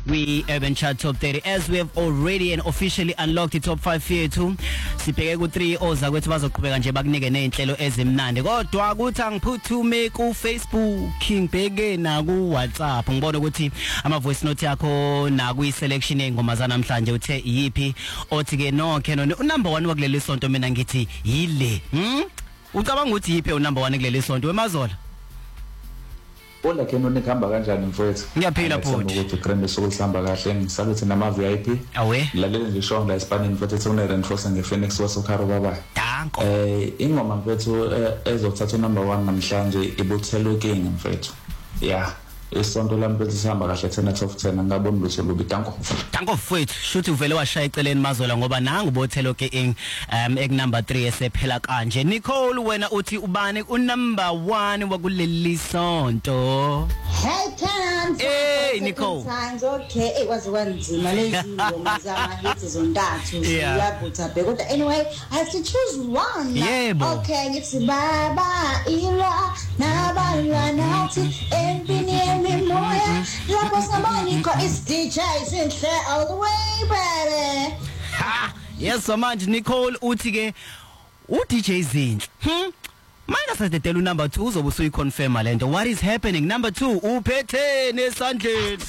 We Urban Chart Top 30 as we have already and officially unlocked the top 5 yethu. Sibheke ku 3 oza kwethu bazoqhubeka nje bakunike nezinhlelo ezimnandi. Kodwa kuthi angiphuthume ku Facebook, ngibheke na ku WhatsApp. Ngibona ukuthi ama voice note yakho na ku selection engoma zanamhlanje uthe yipi othi ke no Canon number 1 wakuleli sonto mina ngithi yile. Ucabanga ukuthi yipi unumber 1 kuleli sonto weMazola? Bona Canon ikhamba kanjani mfowethu? Ngiyaphila futhi. Ukuthi grand sokuhamba kahle ngisaluthi nama VIP. Awe. Lalela nje show la Espagne mfowethu une reinforce ngePhoenix wasokharo baba. Danko. Ingoma mfowethu ezothatha number 1 namhlanje ibuthelo king mfowethu. Yeah. Isonto lami besihamba kahle 10 out of 10 ngabona ukuthi lobi danko mfowethu shuthi uvele washaya eceleni Mazola ngoba nangu bothelo ke ek number 3 esephela kanje. Nicole wena uthi ubani number 1 wakuleli sonto? Hey Canon. Hey Nicole. Okay, it was wanzima lezi ngoma zama hithi zontathu ziyabutha bhe kodwa anyway I have to choose one. Yebo. Okay, ngithi baba ila nabala nathi empini Moya, la cosa monica is DJ Sinhle all the way, baby. Yes, so much Nicole uthi ke DJ Zinhle. Mina satetela number 2 uzobe usuyiconfirm lento. What is happening? Number 2 uphethe nesandleni.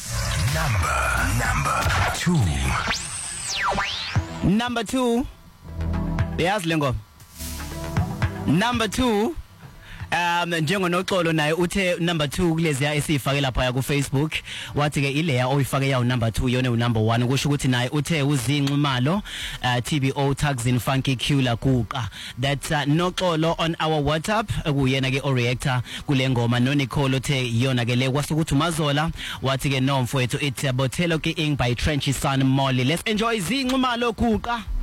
Number 2. Yazi lengo. Number 2 njengonoxolo naye uthe number 2 kuleziya esifake lapha ku Facebook wathi ke ileya oyifake yawo number 2 yona number 1 kusho ukuthi naye uthe uzinximalo TBO Taxin Funky Kula Kuqa that noxolo on our WhatsApp kuyena ke o reactor kule ngoma no Nicole uthe yona ke le kwasukuthi Mazola wathi ke no mfowethu it's Bothelo ke ing by Trenchy Sun Molly. Let's enjoy zinximalo Kuqa.